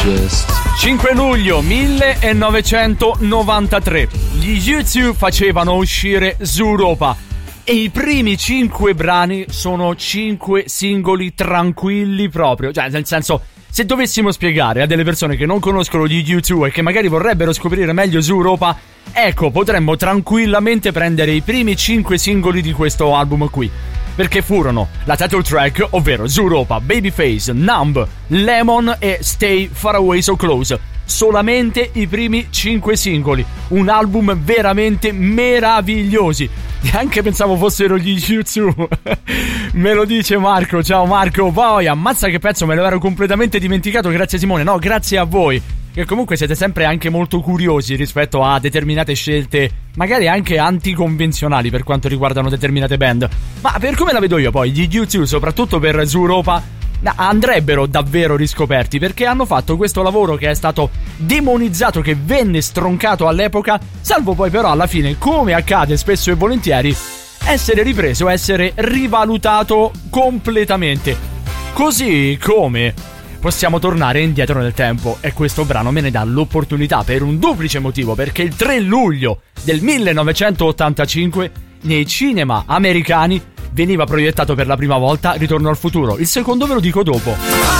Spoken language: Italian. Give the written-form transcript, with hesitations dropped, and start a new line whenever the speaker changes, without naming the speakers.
Digest.
5 luglio 1993. Gli U2 facevano uscire Zooropa e i primi 5 brani sono 5 singoli tranquilli proprio. Cioè, nel senso, se dovessimo spiegare a delle persone che non conoscono gli U2 e che magari vorrebbero scoprire meglio Zooropa, ecco, potremmo tranquillamente prendere i primi 5 singoli di questo album qui. Perché furono la title track, ovvero Zooropa, Babyface, Numb, Lemon e Stay Far Away So Close. Solamente i primi 5 singoli. Un album veramente meravigliosi. Neanche pensavo fossero gli U2. Me lo dice Marco. Ciao Marco. Poi ammazza che pezzo, me lo ero completamente dimenticato. Grazie Simone. No, grazie a voi, che comunque siete sempre anche molto curiosi rispetto a determinate scelte, magari anche anticonvenzionali per quanto riguardano determinate band. Ma per come la vedo io poi, gli U2, soprattutto per Zooropa, andrebbero davvero riscoperti, perché hanno fatto questo lavoro che è stato demonizzato, che venne stroncato all'epoca, salvo poi però alla fine, come accade spesso e volentieri, essere ripreso, essere rivalutato completamente. Così come possiamo tornare indietro nel tempo, e questo brano me ne dà l'opportunità per un duplice motivo, perché il 3 luglio del 1985 nei cinema americani veniva proiettato per la prima volta Ritorno al futuro. Il secondo ve lo dico dopo.